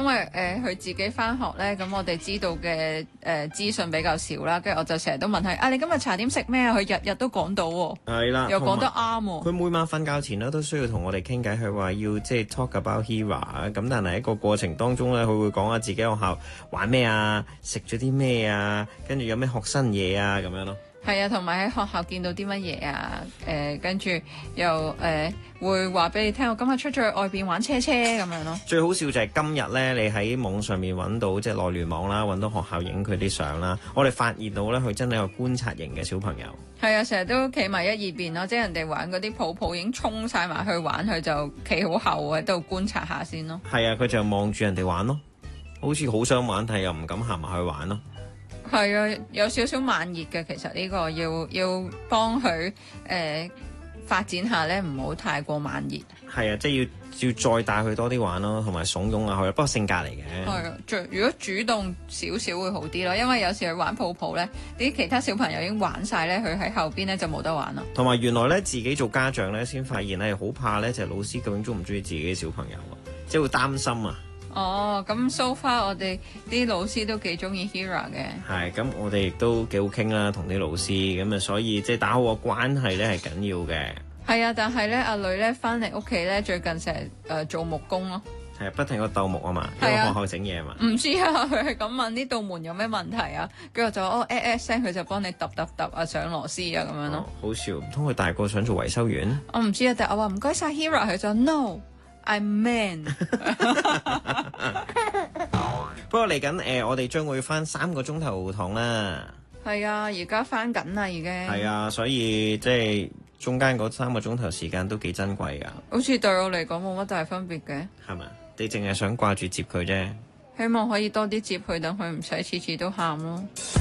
為佢自己翻學咧，咁我哋知道嘅資訊比較少啦，跟住我就成日都問佢啊，你今日茶點食咩啊？佢日日都講到喎， 係啦， 又講得啱喎。 佢每晚瞓覺前咧都需要同我哋傾偈，佢話要即係 talk about Hira 咁，但係喺個過程當中咧，佢會講下自己學校玩咩啊，食咗啲咩啊，跟住有咩學新嘢啊咁樣咯。 係啊，同埋喺學校見到啲乜嘢啊？跟住又會話俾你聽，我今日出咗去外邊玩車車咁樣咯。最好笑就係今日咧，你喺網上面揾到即係內聯網啦，揾到學校影佢啲相啦。我哋發現到咧，佢真係有觀察型嘅小朋友。 係啊，成日都企埋一二邊咯，即係人哋玩嗰啲泡泡已經衝晒埋去玩，佢就企好後喺度觀察下先咯。 係啊，佢就望住人哋玩咯，好似好想玩，但係又唔敢行埋去玩咯。 係啊，有少少慢熱嘅，其實呢個要幫佢發展下咧，唔好太過慢熱。 係啊，即係要再帶佢多啲玩咯，同埋慫恿下佢。不過性格嚟嘅。係啊，如果主動少少會好啲咯，因為有時佢玩泡泡咧，啲其他小朋友已經玩晒咧，佢喺後邊咧就冇得玩啦。 同埋原來咧，自己做家長咧，先發現咧好怕咧，就係老師究竟中唔中意自己嘅小朋友啊，即係會擔心啊。 哦，咁 so far 我哋啲老師都幾中意 Hira 嘅。 係，咁我哋亦都幾好傾啦，同啲老師，咁啊，所以即係打好個關係咧係緊要嘅。 係啊，但係咧阿女咧翻嚟屋企咧最近成日做木工咯。 係啊，不停個鬥木啊嘛，因為學校整嘢啊嘛。 唔知啊，佢係咁問呢道門有咩問題啊，跟住我就聲佢就幫你揼啊上螺絲啊咁樣咯。 好笑，唔通佢大個想做維修員？ 我唔知啊，但係我話唔該晒 Hira，佢就 No。I'm man 不過嚟緊我哋將會翻3個鐘頭堂啦。 係啊，而家翻緊啦已經。 係啊，所以即係中間嗰3個鐘頭時間都幾珍貴噶。 好似對我嚟講冇乜大分別嘅。 係咪？你淨係想掛住接佢啫。 希望可以多啲接佢，等佢唔使次次都喊咯。